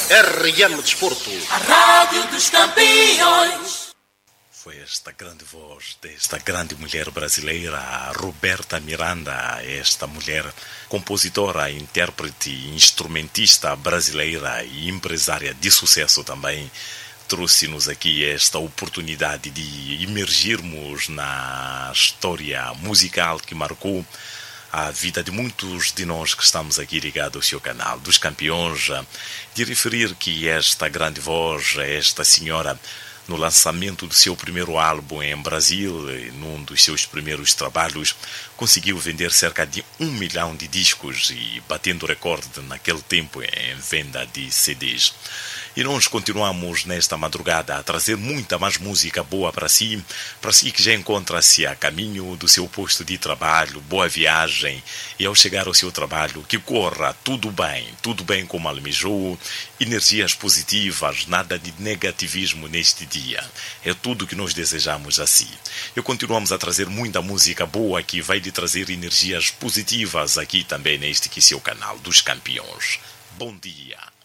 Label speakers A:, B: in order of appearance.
A: RM Desporto.
B: A Rádio dos Campeões.
C: Foi esta grande voz desta grande mulher brasileira, Roberta Miranda, esta mulher compositora, intérprete, instrumentista brasileira e empresária de sucesso também, trouxe-nos aqui esta oportunidade de emergirmos na história musical que marcou a vida de muitos de nós que estamos aqui ligados ao seu canal dos Campeões, de referir que esta grande voz, esta senhora, no lançamento do seu primeiro álbum em Brasil, num dos seus primeiros trabalhos, conseguiu vender cerca de 1 milhão de discos e batendo recorde naquele tempo em venda de CDs. E nós continuamos nesta madrugada a trazer muita mais música boa para si que já encontra-se a caminho do seu posto de trabalho, boa viagem, e ao chegar ao seu trabalho, que corra tudo bem como almejou, energias positivas, nada de negativismo neste dia. É tudo que nós desejamos a si. E continuamos a trazer muita música boa que vai lhe trazer energias positivas aqui também neste que é seu canal dos Campeões. Bom dia.